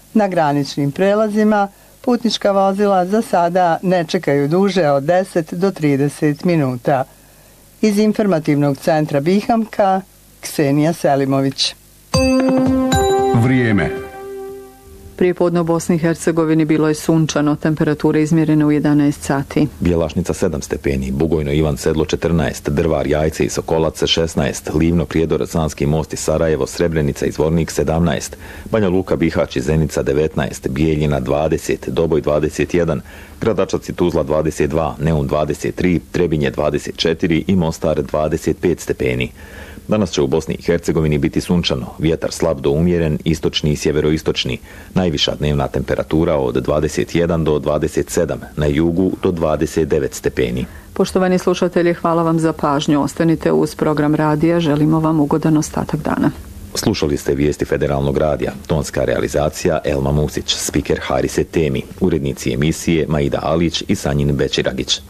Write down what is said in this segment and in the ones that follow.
Na graničnim prelazima putnička vozila za sada ne čekaju duže od 10 do 30 minuta. Iz informativnog centra Bihamka, Ksenija Selimović. Vrijeme. Prijepodne u Bosni i Hercegovini bilo je sunčano, temperature izmjerene u 11 sati. Bjelašnica 7 stepeni, Bugojno Ivan Sedlo 14, Drvar, Jajce i Sokolac 16, Livno, Prijedor, Sanski most i Sarajevo, Srebrenica i Zvornik 17, Banja Luka, Bihać i Zenica 19, Bijeljina 20, Doboj 21, Gradačac i Tuzla 22, Neum 23, Trebinje 24 i Mostar 25 stepeni. Danas će u Bosni i Hercegovini biti sunčano, vjetar slab do umjeren, istočni i sjeveroistočni. Najviša dnevna temperatura od 21 do 27, na jugu do 29 stepeni. Poštovani slušatelji, hvala vam za pažnju. Ostanite uz program radija, želimo vam ugodan ostatak dana. Slušali ste vijesti Federalnog radija, tonska realizacija Elma Musić, spiker Harise Temi, urednici emisije Maida Alić i Sanjin Bećiragić.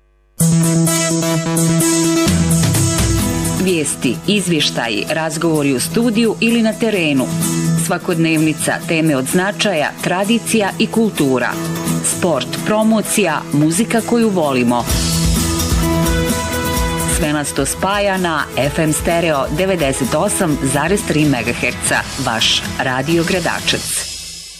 Vijesti, izvještaji, razgovori u studiju ili na terenu. Svakodnevnica, teme od značaja, tradicija i kultura. Sport, promocija, muzika koju volimo. Sve nas to spaja na FM Stereo 98,3 MHz. Vaš Radio Gradačac.